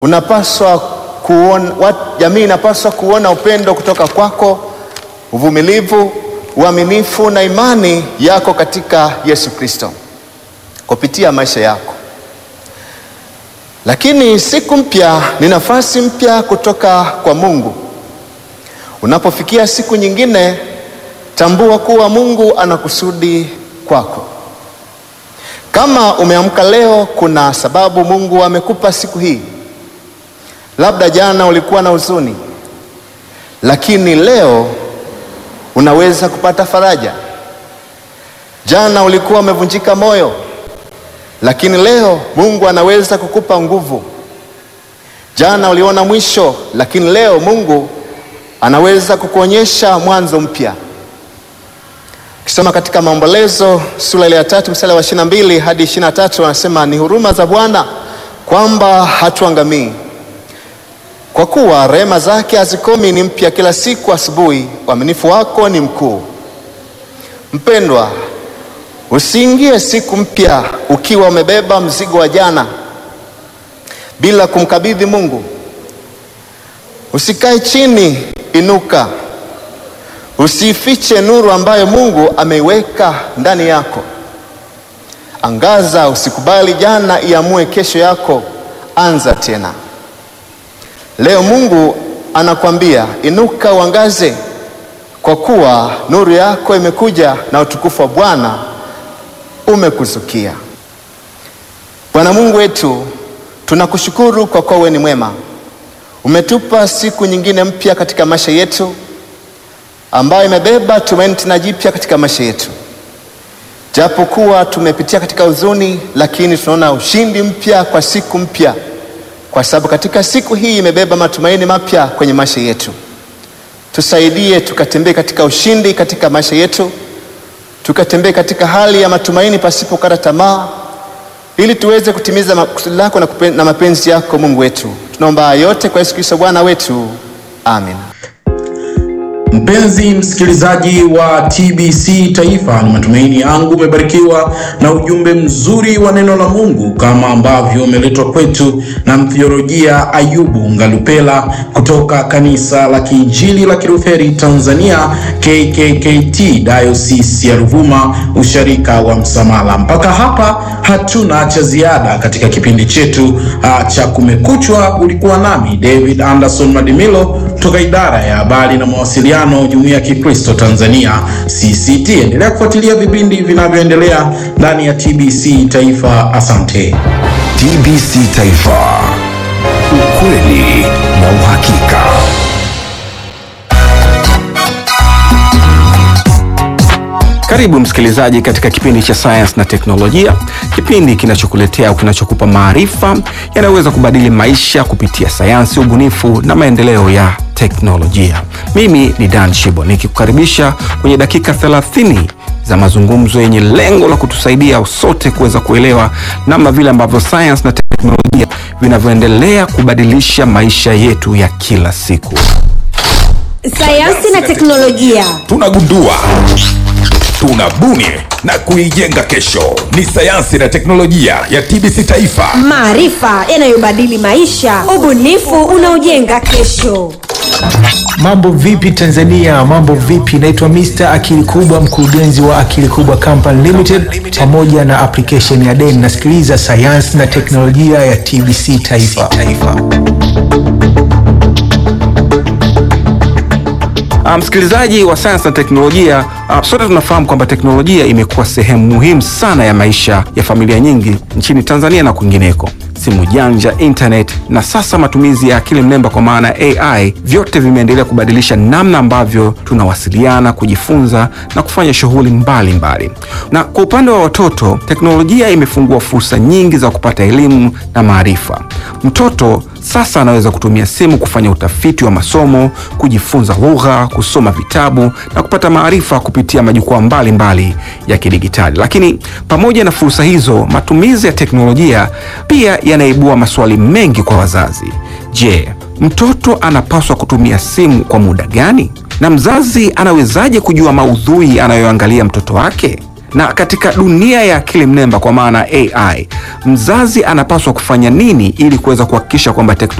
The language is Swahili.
Jamii inapaswa kuona upendo kutoka kwako, uvumilivu, uaminifu na imani yako katika Yesu Kristo kupitia maisha yako. Lakini siku mpya ni nafasi mpya kutoka kwa Mungu. Unapofikia siku nyingine, tambua kuwa Mungu ana kusudi kwako. Kama umeamka leo, kuna sababu Mungu amekupa siku hii. Labda jana ulikuwa na huzuni, lakini leo unaweza kupata faraja. Jana ulikuwa umevunjika moyo, lakini leo Mungu anaweza kukupa nguvu. Jana uliona mwisho, lakini leo Mungu anaweza kukuonyesha mwanzo mpya. Ukisoma katika Maombolezo sura ya 3 mstari wa 22 hadi 23, anasema ni huruma za Bwana kwamba hatuangamii, kwa kuwa rehema zake hazikomi, ni mpya kila siku asubuhi, uaminifu wako ni mkuu. Mpendwa, usiingie siku mpya ukiwa umebeba mzigo wa jana bila kumkabidhi Mungu. Usikae chini, inuka. Usifiche nuru ambayo Mungu ameiweka ndani yako. Angaza, usikubali jana iamue kesho yako. Anza tena. Leo Mungu anakuambia inuka, uangaze, kwa kuwa nuru yako imekuja na utukufu wa Bwana umekuzukia. Bwana Mungu wetu, tunakushukuru kwa kuwa wewe ni mwema. Umetupa siku nyingine mpya katika maisha yetu, ambayo imebeba tumaini tena jipya katika maisha yetu. Japokuwa tumepitia katika huzuni, lakini tunaona ushindi mpya kwa siku mpya, kwa sababu katika siku hii imebeba matumaini mapya kwenye maisha yetu. Tusaidie tukatembee katika ushindi katika maisha yetu, tukatembee katika hali ya matumaini pasipo kukata tamaa, ili tuweze kutimiza makusudi lako na mapenzi yako. Mungu wetu, tunaomba yote kwa Yesu Kristo Bwana wetu, amen. Mpenzi msikilizaji wa TBC Taifa, ni matumaini yangu umebarikiwa na ujumbe mzuri wa neno la Mungu kama ambavyo umeletwa kwetu na mtheolojia Ayubu Ngalupela kutoka kanisa la Kiinjili la Kilutheri Tanzania KKKT Diocese ya Ruvuma, usharika wa Msamala. Mpaka hapa hatuna cha ziada katika kipindi chetu cha Kumekuchwa. Ulikuwa nami David Anderson Madimilo kutoka idara ya habari na mawasiliano Jumuiya ya Kikristo Tanzania CCT. Endelea kufuatilia vipindi vinavyoendelea ndani ya TBC Taifa. Asante. TBC Taifa, ukweli na uhakika. Karibu msikilizaji katika kipindi cha Science na Teknolojia, kipindi kinachokuletea au kinachokupa maarifa yanayoweza kubadili maisha kupitia sayansi, ubunifu na maendeleo ya teknolojia. Mimi ni Dan Shibo, nikikukaribisha kwenye dakika 30 za mazungumzo yenye lengo la kutusaidia sote kuweza kuelewa namna vile ambavyo science na teknolojia vinavyoendelea kubadilisha maisha yetu ya kila siku. Sayansi na teknolojia, tunagundua, tunabuni na kuijenga kesho. Ni sayansi na teknolojia ya TBC Taifa, maarifa yanayobadili maisha, ubunifu unaojenga kesho. Mambo vipi Tanzania? Mambo vipi? Naitwa Mr. Akili Kubwa, mkurugenzi wa Akili Kubwa Company Limited pamoja na application ya DEN. Nasikiliza sayansi na teknolojia ya TBC Taifa. Msikilizaji wa sayansi na teknolojia, sote tunafahamu kwamba teknolojia imekuwa sehemu muhimu sana ya maisha ya familia nyingi nchini Tanzania na kwingineko. Simu janja, internet na sasa matumizi ya akili mnemba kwa maana AI, vyote vimeendelea kubadilisha namna ambavyo tunawasiliana, kujifunza na kufanya shughuli mbalimbali. Na kwa upande wa watoto, teknolojia imefungua fursa nyingi za kupata elimu na maarifa. Mtoto sasa anaweza kutumia simu kufanya utafiti wa masomo, kujifunza lugha, kusoma vitabu na kupata maarifa kupitia majukwaa mbalimbali ya kidigitali. Lakini pamoja na fursa hizo, matumizi ya teknolojia pia yanaibua maswali mengi kwa wazazi. Je, mtoto anapaswa kutumia simu kwa muda gani? Na mzazi anawezaje kujua maudhui anayoangalia mtoto wake? Na katika dunia ya akili mnemba kwa maana AI, mzazi anapaswa kufanya nini ili kuweza kuhakikisha kwamba teknolojia